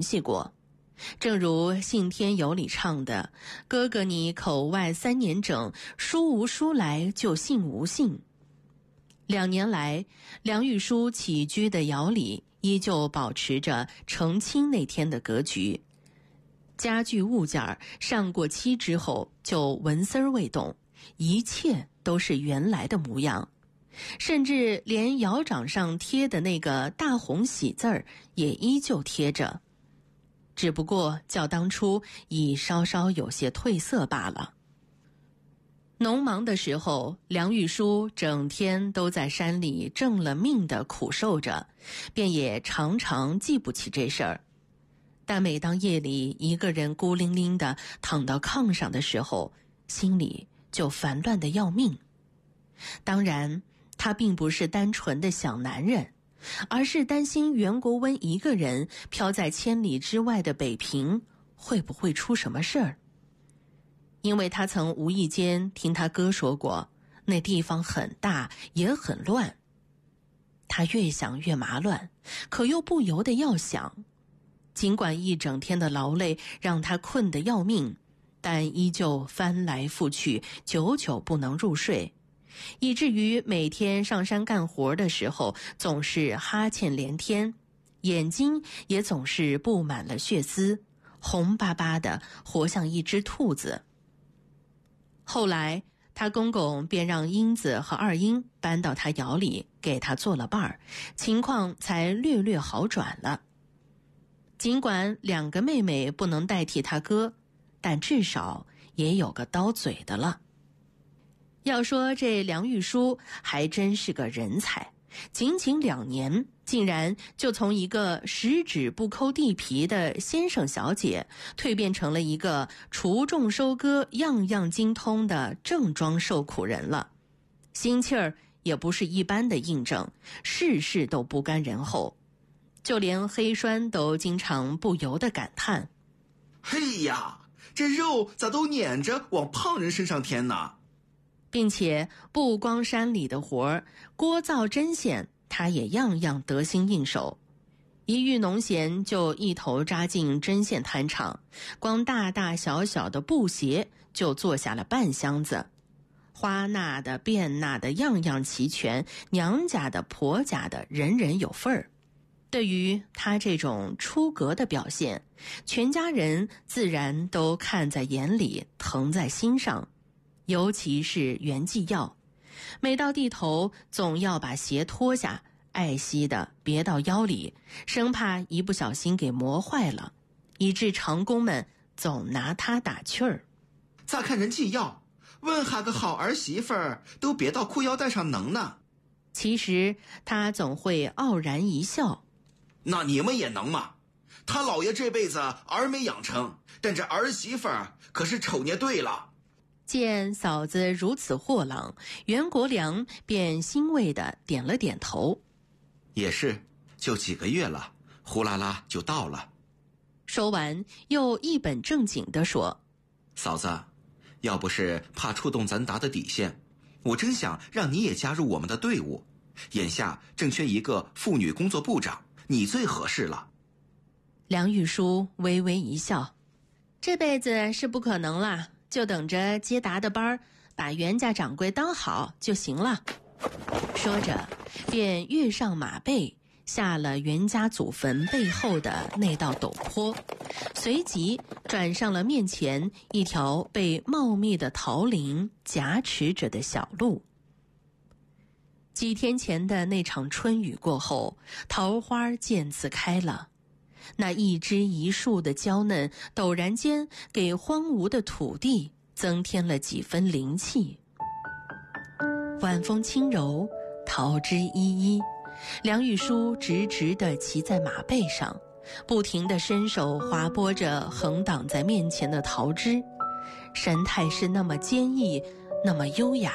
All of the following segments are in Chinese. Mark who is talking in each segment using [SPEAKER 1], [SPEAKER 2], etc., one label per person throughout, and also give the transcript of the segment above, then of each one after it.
[SPEAKER 1] 系过。正如信天游里唱的，哥哥你口外3年整，书无书来就信无信。2年来，梁玉书起居的窑里依旧保持着成亲那天的格局，家具物件上过漆之后就纹丝儿未动，一切都是原来的模样，甚至连窑掌上贴的那个大红喜字儿也依旧贴着，只不过较当初已稍稍有些褪色罢了。农忙的时候，梁玉书整天都在山里挣了命的苦受着，便也常常记不起这事儿。但每当夜里一个人孤零零地躺到炕上的时候，心里就烦乱得要命。当然，他并不是单纯的想男人，而是担心袁国温一个人飘在千里之外的北平会不会出什么事儿。因为他曾无意间听他哥说过，那地方很大也很乱。他越想越麻乱，可又不由得要想。尽管一整天的劳累让他困得要命，但依旧翻来覆去，久久不能入睡，以至于每天上山干活的时候总是哈欠连天，眼睛也总是布满了血丝，红巴巴的，活像一只兔子。后来他公公便让英子和二英搬到他窑里，给他做了伴儿，情况才略略好转了。尽管2个妹妹不能代替他哥，但至少也有个刀嘴的了。要说这梁玉书还真是个人才，仅仅2年，竟然就从一个十指不抠地皮的先生小姐，蜕变成了一个除种收割样样精通的正装受苦人了。心气儿也不是一般的硬正，事事都不甘人后，就连黑栓都经常不由得感叹：
[SPEAKER 2] 嘿呀，这肉咋都撵着往胖人身上添呢？
[SPEAKER 1] 并且不光山里的活儿，锅灶针线他也样样得心应手。一遇农闲就一头扎进针线摊场，光大大小小的布鞋就做下了半箱子，花纳的变纳的样样齐全，娘家的婆家的人人有份儿。对于他这种出格的表现，全家人自然都看在眼里，疼在心上。尤其是袁继耀，每到地头总要把鞋脱下，爱惜的别到腰里，生怕一不小心给磨坏了，以致长工们总拿他打趣儿。
[SPEAKER 2] 咋看人继耀，问哈个好儿媳妇儿都别到裤腰带上能呢。
[SPEAKER 1] 其实他总会傲然一笑，
[SPEAKER 2] 那你们也能吗？他老爷这辈子儿没养成，但这儿媳妇儿可是瞅捏对了。
[SPEAKER 1] 见嫂子如此豁朗，袁国良便欣慰地点了点头。
[SPEAKER 2] 也是，就几个月了，呼啦啦就到了。
[SPEAKER 1] 说完又一本正经地说：
[SPEAKER 2] 嫂子，要不是怕触动咱达的底线，我真想让你也加入我们的队伍。眼下正缺一个妇女工作部长，你最合适了。
[SPEAKER 1] 梁玉书微微一笑，这辈子是不可能啦，就等着接达的班儿，把袁家掌柜当好就行了。说着便跃上马背，下了袁家祖坟背后的那道陡坡，随即转上了面前一条被茂密的桃林夹持着的小路。几天前的那场春雨过后，桃花渐次开了，那一枝一树的娇嫩陡然间给荒芜的土地增添了几分灵气。晚风轻柔，桃枝依依，梁玉书直直地骑在马背上，不停地伸手划拨着横挡在面前的桃枝，神态是那么坚毅，那么优雅。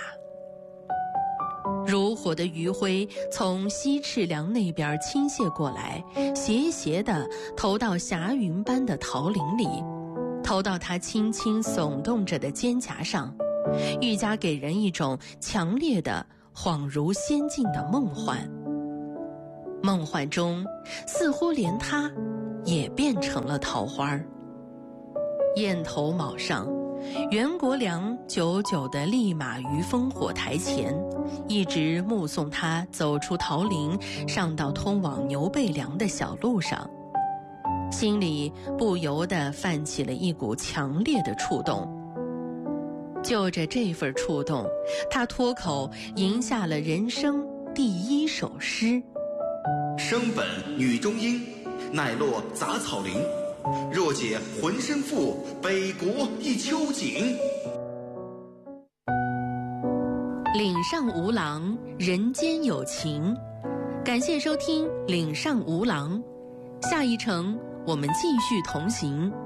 [SPEAKER 1] 如火的余晖从西赤梁那边倾泻过来，斜斜地投到霞云般的桃林里，投到它轻轻耸动着的肩胛上，愈加给人一种强烈的恍如仙境的梦幻。梦幻中似乎连他也变成了桃花。雁头卯上，袁国良久久地立马于烽火台前，一直目送他走出桃林，上到通往牛背梁的小路上，心里不由得泛起了一股强烈的触动。就着这份触动，他脱口吟下了人生第一首诗：
[SPEAKER 2] 生本女中音，乃落杂草林。若解浑身负，北国一秋景。
[SPEAKER 1] 岭上无郎，人间有情。感谢收听岭上无郎，下一程我们继续同行。